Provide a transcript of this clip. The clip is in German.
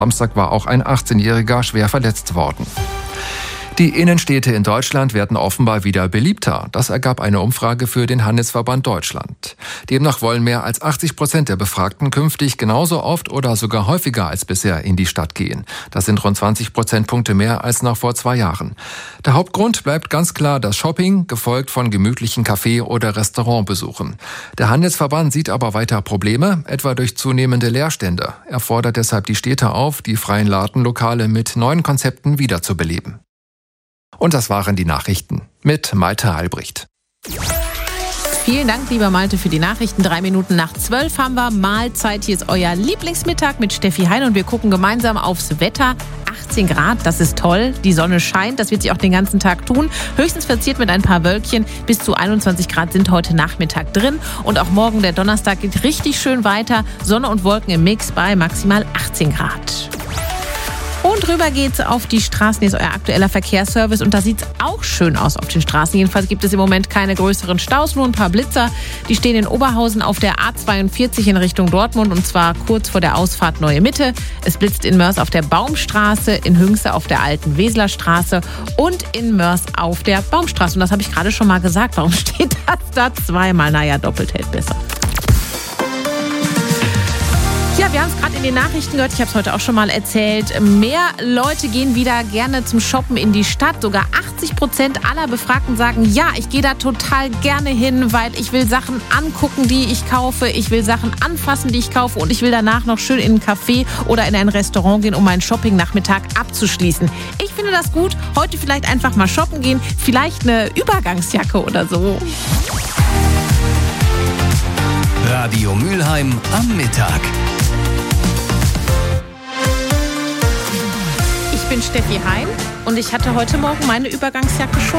Samstag war auch ein 18-Jähriger schwer verletzt worden. Die Innenstädte in Deutschland werden offenbar wieder beliebter. Das ergab eine Umfrage für den Handelsverband Deutschland. Demnach wollen mehr als 80% der Befragten künftig genauso oft oder sogar häufiger als bisher in die Stadt gehen. Das sind rund 20 Prozentpunkte mehr als noch vor 2 Jahren. Der Hauptgrund bleibt ganz klar das Shopping, gefolgt von gemütlichen Café- oder Restaurantbesuchen. Der Handelsverband sieht aber weiter Probleme, etwa durch zunehmende Leerstände. Er fordert deshalb die Städte auf, die freien Ladenlokale mit neuen Konzepten wiederzubeleben. Und das waren die Nachrichten mit Malte Albrecht. Vielen Dank, lieber Malte, für die Nachrichten. 3 Minuten nach 12 haben wir Mahlzeit. Hier ist euer Lieblingsmittag mit Steffi Hein und wir gucken gemeinsam aufs Wetter. 18 Grad, das ist toll. Die Sonne scheint, das wird sie auch den ganzen Tag tun. Höchstens verziert mit ein paar Wölkchen. Bis zu 21 Grad sind heute Nachmittag drin. Und auch morgen, der Donnerstag, geht richtig schön weiter. Sonne und Wolken im Mix bei maximal 18 Grad. Und rüber geht's auf die Straßen. Hier ist euer aktueller Verkehrsservice und da sieht's auch schön aus auf den Straßen. Jedenfalls gibt es im Moment keine größeren Staus, nur ein paar Blitzer. Die stehen in Oberhausen auf der A42 in Richtung Dortmund und zwar kurz vor der Ausfahrt Neue Mitte. Es blitzt in Mörs auf der Baumstraße, in Hünxe auf der alten Weseler Straße und in Mörs auf der Baumstraße. Und das habe ich gerade schon mal gesagt. Warum steht das da zweimal? Naja, doppelt hält besser. Ja, wir haben es gerade in den Nachrichten gehört, ich habe es heute auch schon mal erzählt. Mehr Leute gehen wieder gerne zum Shoppen in die Stadt. Sogar 80% aller Befragten sagen, ja, ich gehe da total gerne hin, weil ich will Sachen angucken, die ich kaufe. Ich will Sachen anfassen, die ich kaufe. Und ich will danach noch schön in ein Café oder in ein Restaurant gehen, um meinen Shopping-Nachmittag abzuschließen. Ich finde das gut. Heute vielleicht einfach mal shoppen gehen. Vielleicht eine Übergangsjacke oder so. Radio Mülheim am Mittag. Ich bin Steffi Hein und ich hatte heute Morgen meine Übergangsjacke schon